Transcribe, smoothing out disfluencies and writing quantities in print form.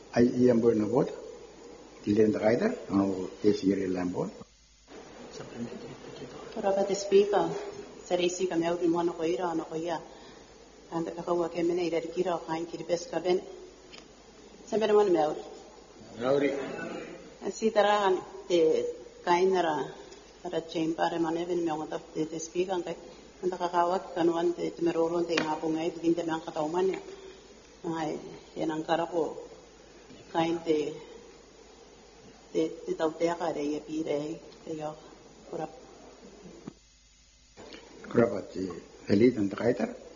Ai iambol na bot. Tilen rider no tesiri lambol. Para the speaker, sarisi kami au mo na koira na koya. Anda kakawa kemene ira kira kain kiribes kaben. Saber mo na Mauri. Si tara te kain nara tara chamber mane ben me ngota te speaker kai. Anda kakawa kanuan te merolon te ngapo ngai te dinte nang katauman ya. Ngai yanang karako kain te tau te akare ia pire te yo kurap. Kurapati elit and rider.